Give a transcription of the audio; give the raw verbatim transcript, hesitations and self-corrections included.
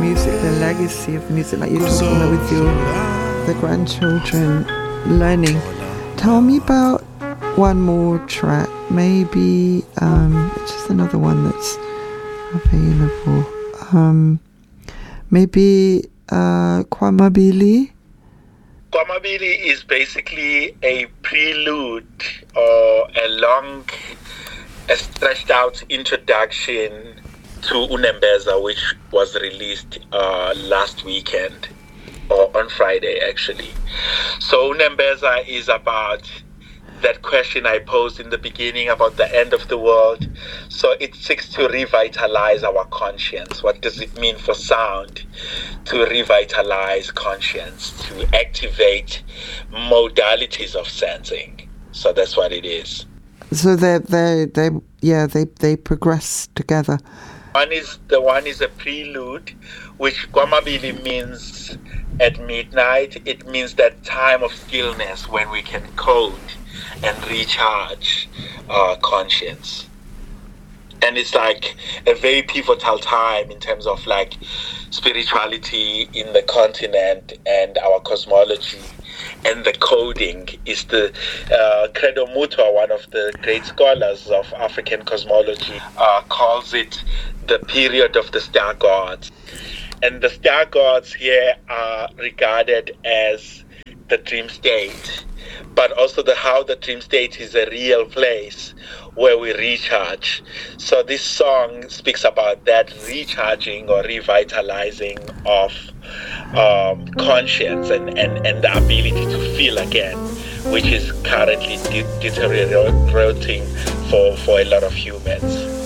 music, the legacy of music, like you're talking about with your the grandchildren learning. Tell me about one more track, maybe, um, just another one that's available. Um, maybe uh, Kwamabili. Kwamabili is basically a prelude or a long, a stretched out introduction to Unembeza, which was released uh, last weekend, or on Friday actually. So Unembeza is about that question I posed in the beginning about the end of the world. So it seeks to revitalize our conscience. What does it mean for sound to revitalize conscience, to activate modalities of sensing? So that's what it is. So they they they yeah they they progress together. One is the one is a prelude, which Kwamabili means at midnight. It means that time of stillness when we can code and recharge our conscience. And it's like a very pivotal time in terms of like spirituality in the continent and our cosmology. And the coding is the uh, Credo Mutwa, one of the great scholars of African cosmology, uh, calls it the period of the star gods. And the star gods here are regarded as the dream state, but also the how the dream state is a real place where we recharge. So this song speaks about that recharging or revitalizing of um, conscience and, and, and the ability to feel again, which is currently de- deteriorating for, for a lot of humans.